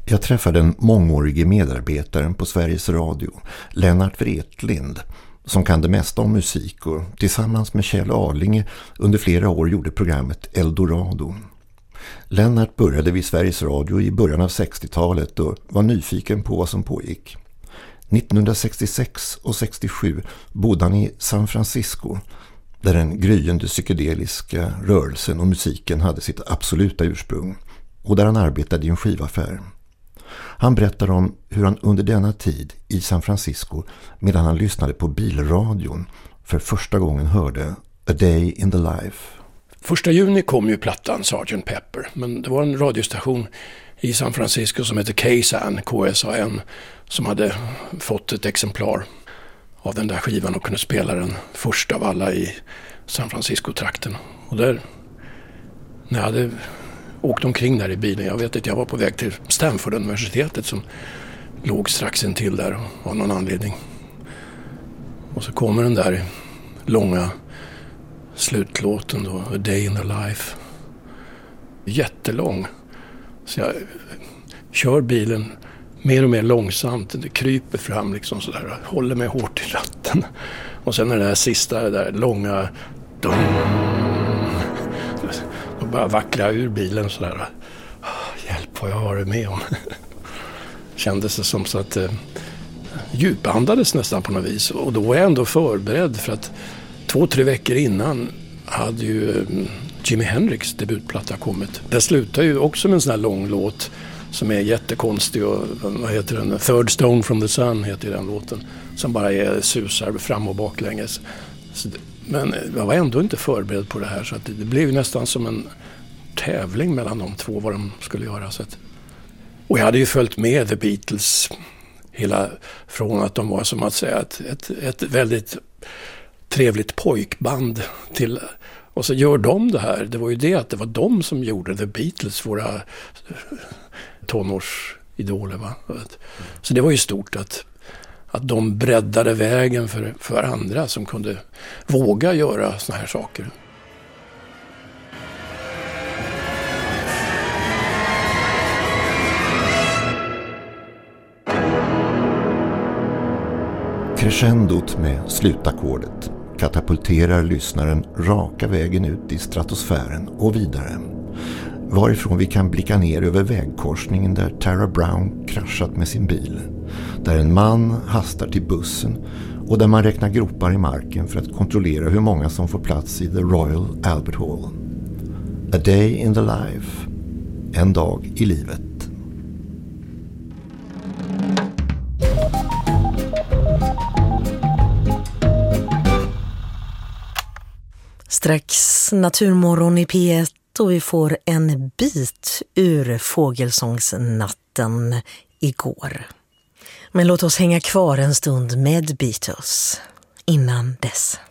Jag träffade den mångårige medarbetaren på Sveriges Radio, Lennart Wretlind, som kan det mesta om musik och tillsammans med Kjell Arlinge under flera år gjorde programmet Eldorado. Lennart började vid Sveriges Radio i början av 60-talet och var nyfiken på vad som pågick. 1966 och 67 bodde han i San Francisco, där den gryende psykedeliska rörelsen och musiken hade sitt absoluta ursprung, och där han arbetade i en skivaffär. Han berättar om hur han under denna tid i San Francisco, medan han lyssnade på bilradion, för första gången hörde A Day in the Life. 1 juni kom ju plattan Sgt. Pepper, men det var en radiostation i San Francisco som heter KSAN, som hade fått ett exemplar av den där skivan och kunde spela den första av alla i San Francisco-trakten. Och där, när jag hade åkt omkring där i bilen, jag vet att jag var på väg till Stanford-universitetet som låg strax intill där av någon anledning. Och så kommer den där långa slutlåten då, A Day in the Life. Jättelång. Så jag kör bilen mer och mer långsamt. Det kryper fram liksom sådär. Håller mig hårt i ratten. Och sen är det där sista, det där långa då bara vacklar ur bilen sådär. Hjälp vad jag har varit med om. Kändes det som så att djupandades nästan på något vis. Och då var jag ändå förberedd för att 2-3 veckor innan hade ju Jimi Hendrix debutplatta kommit. Det slutar ju också med en sån här lång låt som är jättekonstig och vad heter den? Third Stone from the Sun heter den låten, som bara är susar fram och baklänges. Men jag var ändå inte förberedd på det här, så att det blev nästan som en tävling mellan de två vad de skulle göra. Så att, och jag hade ju följt med The Beatles hela från att de var som att säga ett väldigt trevligt pojkband till, och så gör de det här. Det var ju det att det var de som gjorde The Beatles, våra tonårsidoler, va? Så det var ju stort att de breddade vägen för andra som kunde våga göra såna här saker. Crescendot med slutackordet katapulterar lyssnaren raka vägen ut i stratosfären och vidare, varifrån vi kan blicka ner över vägkorsningen där Tara Brown kraschat med sin bil, där en man hastar till bussen och där man räknar gropar i marken för att kontrollera hur många som får plats i The Royal Albert Hall. A Day in the Life. En dag i livet. Strax Naturmorgon i P1 och vi får en bit ur fågelsångsnatten igår. Men låt oss hänga kvar en stund med Beatles innan dess.